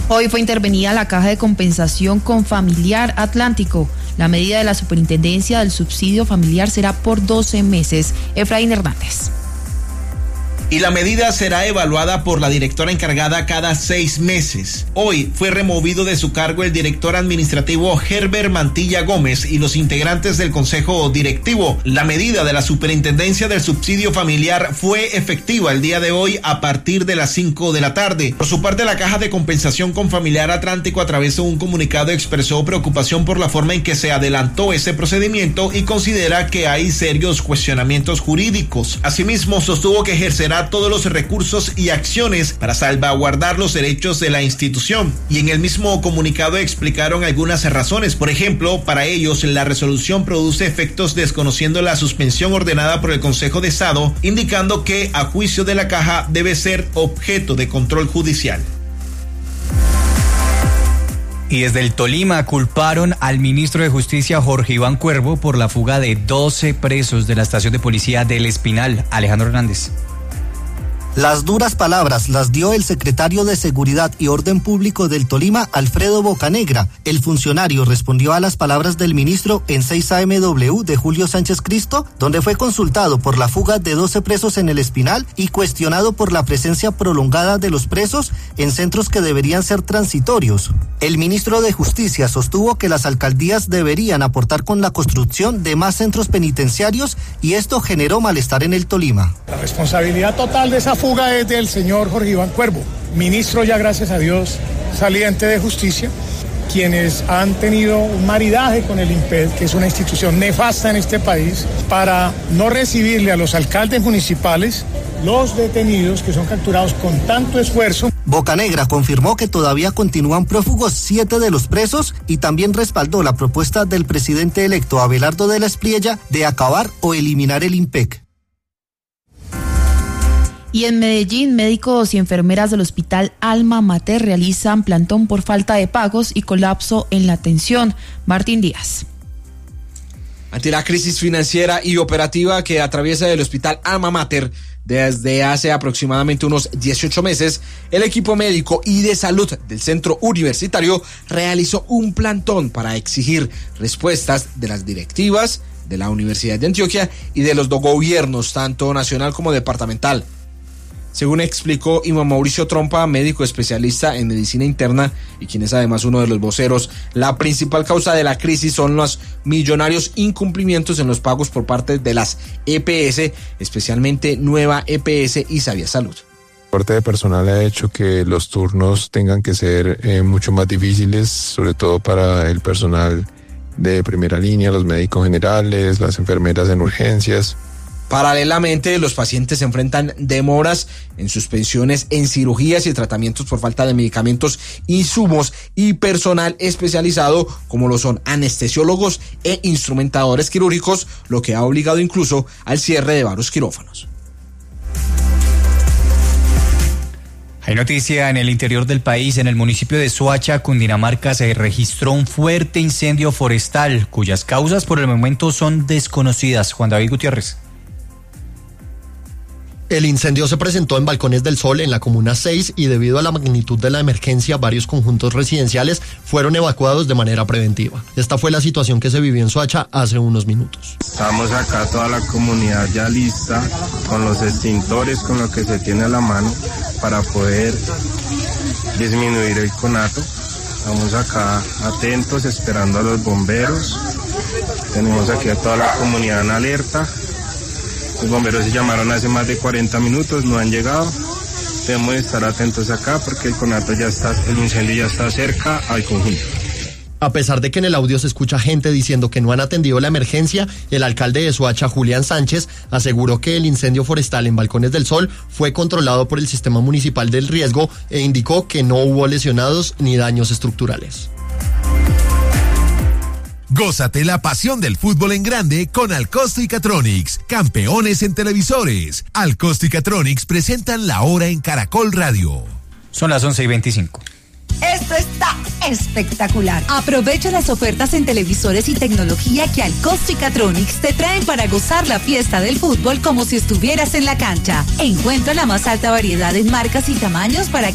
Hoy fue intervenida la Caja de Compensación Confamiliar Atlántico. La medida de la Superintendencia del Subsidio Familiar será por 12 meses. Efraín Hernández. Y la medida será evaluada por la directora encargada cada 6 meses. Hoy fue removido de su cargo el director administrativo Herbert Mantilla Gómez y los integrantes del consejo directivo. La medida de la Superintendencia del Subsidio Familiar fue efectiva el día de hoy a partir de las 5 de la tarde. Por su parte, la Caja de Compensación Confamiliar Atlántico, a través de un comunicado, expresó preocupación por la forma en que se adelantó ese procedimiento y considera que hay serios cuestionamientos jurídicos. Asimismo, sostuvo que ejercerá todos los recursos y acciones para salvaguardar los derechos de la institución. Y en el mismo comunicado explicaron algunas razones. Por ejemplo, para ellos la resolución produce efectos desconociendo la suspensión ordenada por el Consejo de Estado, indicando que a juicio de la Caja debe ser objeto de control judicial. Y desde el Tolima culparon al ministro de Justicia Jorge Iván Cuervo por la fuga de 12 presos de la estación de policía del Espinal. Alejandro Hernández. Las duras palabras las dio el secretario de Seguridad y Orden Público del Tolima, Alfredo Bocanegra. El funcionario respondió a las palabras del ministro en 6 AMW de Julio Sánchez Cristo, donde fue consultado por la fuga de 12 presos en el Espinal y cuestionado por la presencia prolongada de los presos en centros que deberían ser transitorios. El ministro de Justicia sostuvo que las alcaldías deberían aportar con la construcción de más centros penitenciarios y esto generó malestar en el Tolima. La responsabilidad total de esa fuga es del señor Jorge Iván Cuervo, ministro ya gracias a Dios saliente de justicia, quienes han tenido un maridaje con el INPED, que es una institución nefasta en este país, para no recibirle a los alcaldes municipales los detenidos que son capturados con tanto esfuerzo. Bocanegra confirmó que todavía continúan prófugos 7 de los presos y también respaldó la propuesta del presidente electo Abelardo de la Espriella de acabar o eliminar el INPEC. Y en Medellín, médicos y enfermeras del Hospital Alma Mater realizan plantón por falta de pagos y colapso en la atención. Martín Díaz. Ante la crisis financiera y operativa que atraviesa el Hospital Alma Mater desde hace aproximadamente unos 18 meses, el equipo médico y de salud del centro universitario realizó un plantón para exigir respuestas de las directivas de la Universidad de Antioquia y de los dos gobiernos, tanto nacional como departamental. Según explicó Iván Mauricio Trompa, médico especialista en medicina interna y quien es además uno de los voceros, la principal causa de la crisis son los millonarios incumplimientos en los pagos por parte de las EPS, especialmente Nueva EPS y Sabia Salud. El corte de personal ha hecho que los turnos tengan que ser mucho más difíciles, sobre todo para el personal de primera línea, los médicos generales, las enfermeras en urgencias. Paralelamente, los pacientes se enfrentan demoras en suspensiones en cirugías y tratamientos por falta de medicamentos, insumos y personal especializado, como lo son anestesiólogos e instrumentadores quirúrgicos, lo que ha obligado incluso al cierre de varios quirófanos. Hay noticia en el interior del país. En el municipio de Soacha, Cundinamarca, se registró un fuerte incendio forestal, cuyas causas por el momento son desconocidas. Juan David Gutiérrez. El incendio se presentó en Balcones del Sol, en la Comuna 6, y debido a la magnitud de la emergencia, varios conjuntos residenciales fueron evacuados de manera preventiva. Esta fue la situación que se vivió en Soacha hace unos minutos. Estamos acá toda la comunidad ya lista, con los extintores, con lo que se tiene a la mano, para poder disminuir el conato. Estamos acá atentos, esperando a los bomberos. Tenemos aquí a toda la comunidad en alerta. Los bomberos se llamaron hace más de 40 minutos, no han llegado. Debemos estar atentos acá porque el incendio ya está cerca al conjunto. A pesar de que en el audio se escucha gente diciendo que no han atendido la emergencia, el alcalde de Soacha, Julián Sánchez, aseguró que el incendio forestal en Balcones del Sol fue controlado por el Sistema Municipal del Riesgo e indicó que no hubo lesionados ni daños estructurales. Gózate la pasión del fútbol en grande con Alcosto y Catronics, campeones en televisores. Alcosto y Catronics presentan La Hora en Caracol Radio. Son las 11:25. Esto está espectacular. Aprovecha las ofertas en televisores y tecnología que Alcosto y Catronics te traen para gozar la fiesta del fútbol como si estuvieras en la cancha. Encuentra la más alta variedad en marcas y tamaños para